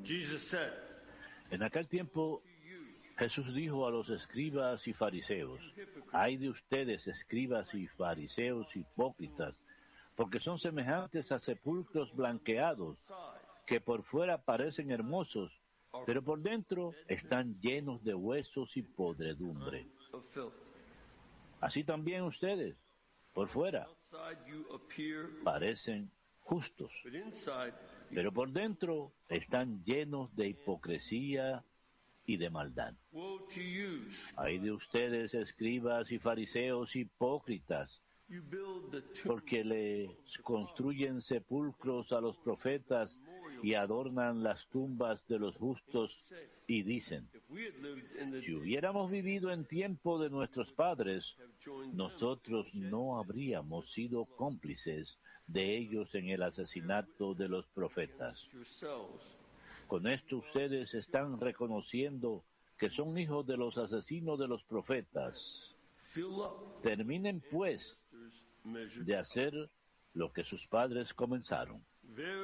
Jesus said, En aquel tiempo Jesús dijo a los escribas y fariseos: «Ay de ustedes, escribas y fariseos hipócritas, porque son semejantes a sepulcros blanqueados, que por fuera parecen hermosos, pero por dentro están llenos de huesos y podredumbre. of filth. Así también ustedes, por fuera, Outside you appear, parecen justos, but inside you pero por dentro están llenos de hipocresía y de maldad. woe to you. Ay de ustedes, escribas y fariseos hipócritas, You build the tomb porque les construyen sepulcros a los profetas y adornan las tumbas de los justos, y dicen: If we had lived in the si hubiéramos vivido en tiempo de nuestros padres, have joined them, nosotros no habríamos sido cómplices de ellos en el asesinato de los profetas. yourselves. Con esto ustedes están reconociendo que son hijos de los asesinos de los profetas. Fill up Terminen, pues, measure. de hacer lo que sus padres comenzaron. Very